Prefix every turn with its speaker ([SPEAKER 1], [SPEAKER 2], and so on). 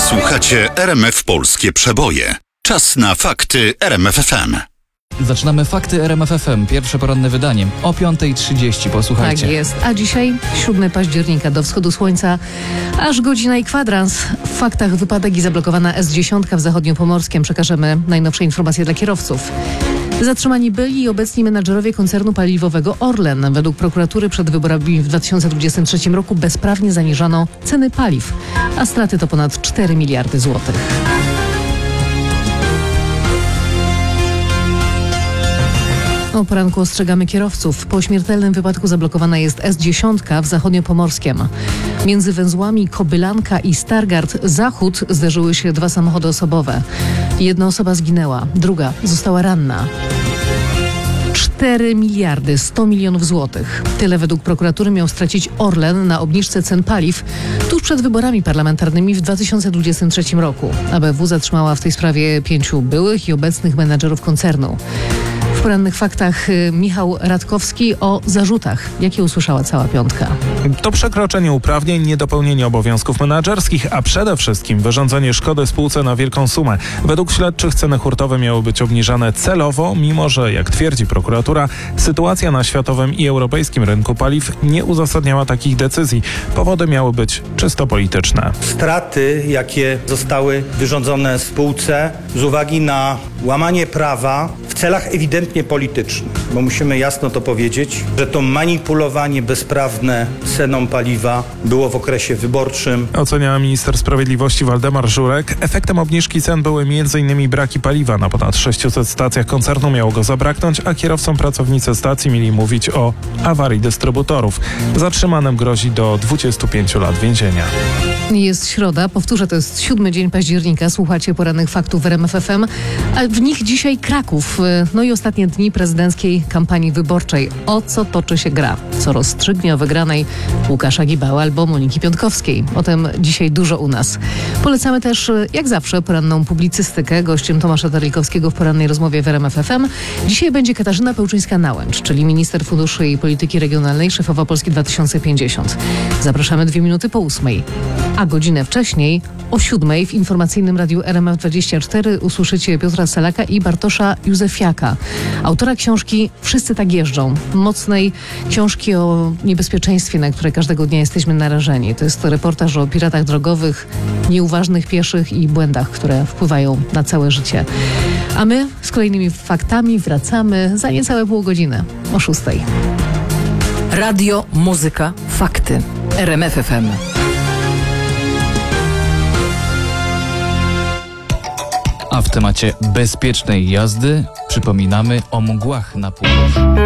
[SPEAKER 1] Słuchacie RMF Polskie Przeboje. Czas na fakty RMF FM.
[SPEAKER 2] Zaczynamy fakty RMF FM, pierwsze poranne wydanie o 5:30. Posłuchajcie.
[SPEAKER 3] Tak jest, a dzisiaj 7 października do wschodu słońca aż godzina i kwadrans. W faktach wypadek i zablokowana S10 w zachodniopomorskiem. Przekażemy najnowsze informacje dla kierowców. Zatrzymani byli i obecni menadżerowie koncernu paliwowego Orlen. Według prokuratury przed wyborami w 2023 roku bezprawnie zaniżano ceny paliw, a straty to ponad 4 miliardy złotych. O poranku ostrzegamy kierowców. Po śmiertelnym wypadku zablokowana jest S10 w zachodniopomorskiem. Między węzłami Kobylanka i Stargard Zachód zderzyły się 2 samochody osobowe. Jedna osoba zginęła, druga została ranna. 4 miliardy 100 milionów złotych. Tyle według prokuratury miał stracić Orlen na obniżce cen paliw tuż przed wyborami parlamentarnymi w 2023 roku. ABW zatrzymała w tej sprawie 5 byłych i obecnych menadżerów koncernu. W porannych faktach Michał Radkowski o zarzutach, jakie usłyszała cała piątka.
[SPEAKER 4] To przekroczenie uprawnień, niedopełnienie obowiązków menadżerskich, a przede wszystkim wyrządzenie szkody spółce na wielką sumę. Według śledczych ceny hurtowe miały być obniżane celowo, mimo że, jak twierdzi prokuratura, sytuacja na światowym i europejskim rynku paliw nie uzasadniała takich decyzji. Powody miały być czysto polityczne.
[SPEAKER 5] Straty, jakie zostały wyrządzone spółce z uwagi na łamanie prawa w celach ewidentnie politycznych, bo musimy jasno to powiedzieć, że to manipulowanie bezprawne ceną paliwa było w okresie wyborczym.
[SPEAKER 4] Oceniała minister sprawiedliwości Waldemar Żurek. Efektem obniżki cen były m.in. braki paliwa. Na ponad 600 stacjach koncernu miało go zabraknąć, a kierowcom pracownicy stacji mieli mówić o awarii dystrybutorów. Zatrzymanym grozi do 25 lat więzienia.
[SPEAKER 3] Jest środa, powtórzę, to jest 7 dzień października. Słuchacie porannych faktów w RMF FM, a w nich dzisiaj Kraków. No i ostatnie dni prezydenckiej kampanii wyborczej. O co toczy się gra? Co rozstrzygnie o wygranej Łukasza Gibała albo Moniki Piątkowskiej? O tym dzisiaj dużo u nas. Polecamy też, jak zawsze, poranną publicystykę. Gościem Tomasza Terlikowskiego w porannej rozmowie w RMF FM. Dzisiaj będzie Katarzyna Pełczyńska-Nałęcz, czyli minister funduszy i polityki regionalnej, szefowa Polski 2050. Zapraszamy 2 minuty po 8. A godzinę wcześniej, o 7 w informacyjnym radiu RMF24 usłyszycie Piotra Selaka i Bartosza Józefiaka, autora książki Wszyscy tak jeżdżą. Mocnej książki o niebezpieczeństwie, na które każdego dnia jesteśmy narażeni. To jest reportaż o piratach drogowych, nieuważnych pieszych i błędach, które wpływają na całe życie. A my z kolejnymi faktami wracamy za niecałe pół godziny o 6.
[SPEAKER 6] Radio, muzyka, fakty. RMF FM.
[SPEAKER 2] A w temacie bezpiecznej jazdy przypominamy o mgłach na północy.